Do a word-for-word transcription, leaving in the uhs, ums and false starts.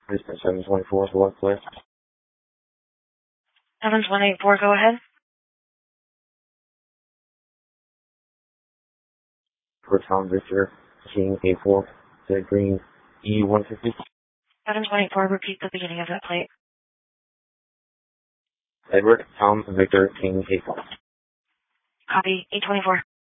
Brisbane seven twenty-four, select list. seven twenty-four, go ahead. For Tom Victor, King A four, Z Green, E one fifty. seven twenty-four, repeat the beginning of that plate. Edward, Tom Victor, King A four. Copy, eight twenty-four.